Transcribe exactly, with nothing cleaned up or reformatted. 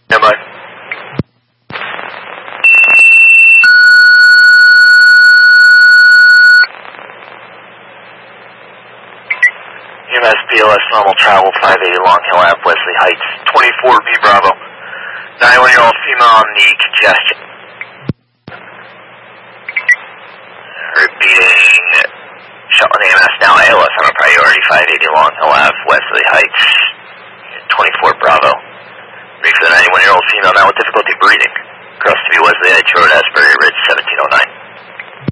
Yeah, bud. E M S B L S normal travel five eighty Long Hill Ave, Wesley Heights, twenty-four B Bravo. ninety-one-year-old female on the congestion. Repeating, Shetland E M S now A L S on a priority five eighty Long Hill Ave, West